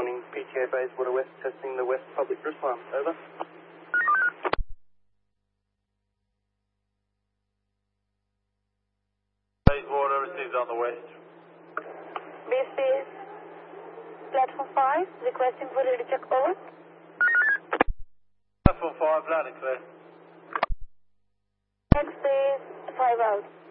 morning. PTA Bayswater West testing the West Public Jerusalem. Over. Bayswater received on the West. Base platform 5, requesting for ready check over. Platform 5, loud and clear. Next is 5 out.